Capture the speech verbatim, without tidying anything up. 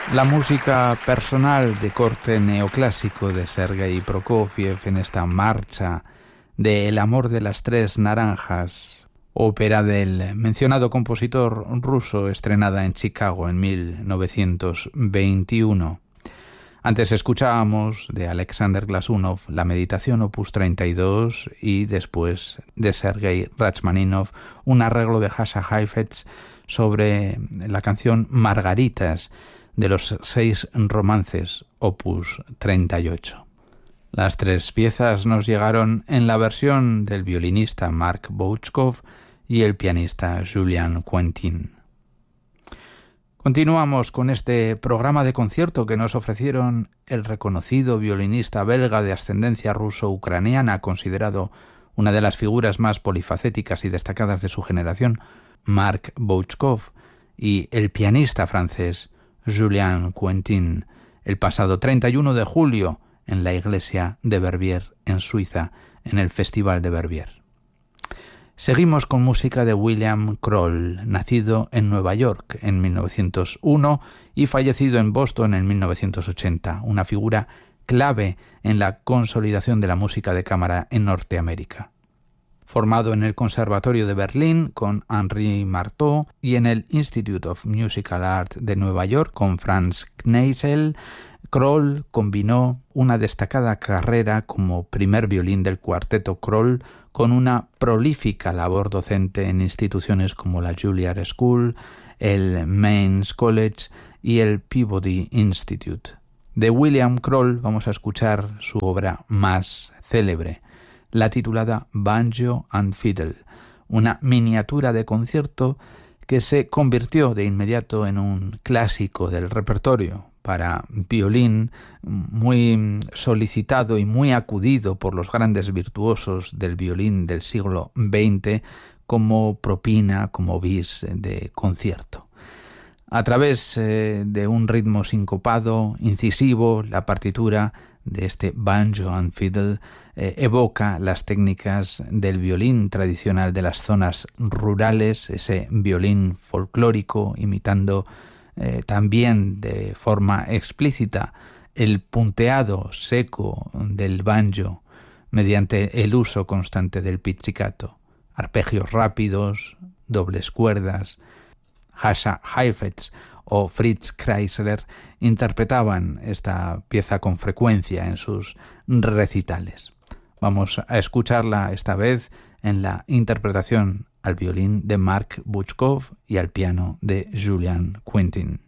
La música personal de corte neoclásico de Sergei Prokofiev en esta marcha de El amor de las tres naranjas, ópera del mencionado compositor ruso estrenada en Chicago en mil novecientos veintiuno. Antes escuchábamos de Alexander Glazunov la Meditación opus treinta y dos y después de Sergei Rachmaninov un arreglo de Jascha Heifetz sobre la canción Margaritas de los seis romances opus treinta y ocho. Las tres piezas nos llegaron en la versión del violinista Mark Bouchkov y el pianista Julian Quentin. Continuamos con este programa de concierto que nos ofrecieron el reconocido violinista belga de ascendencia ruso-ucraniana, considerado una de las figuras más polifacéticas y destacadas de su generación, Mark Bouchkov, y el pianista francés Julian Quentin, el pasado treinta y uno de julio en la iglesia de Verbier, en Suiza, en el Festival de Verbier. Seguimos con música de William Kroll, nacido en Nueva York en mil novecientos uno y fallecido en Boston en mil novecientos ochenta, una figura clave en la consolidación de la música de cámara en Norteamérica. Formado en el Conservatorio de Berlín con Henri Marteau y en el Institute of Musical Art de Nueva York con Franz Kneissel, Kroll combinó una destacada carrera como primer violín del cuarteto Kroll con una prolífica labor docente en instituciones como la Juilliard School, el Mainz College y el Peabody Institute. De William Kroll vamos a escuchar su obra más célebre, la titulada Banjo and Fiddle, una miniatura de concierto que se convirtió de inmediato en un clásico del repertorio para violín, muy solicitado y muy acudido por los grandes virtuosos del violín del siglo veinte como propina, como bis de concierto. A través eh, de un ritmo sincopado, incisivo, la partitura de este Banjo and Fiddle eh, evoca las técnicas del violín tradicional de las zonas rurales, ese violín folclórico imitando Eh, también de forma explícita el punteado seco del banjo mediante el uso constante del pizzicato, arpegios rápidos, dobles cuerdas. Jascha Heifetz o Fritz Kreisler interpretaban esta pieza con frecuencia en sus recitales. Vamos a escucharla esta vez en la interpretación al violín de Mark Bouchkov y al piano de Julian Quentin.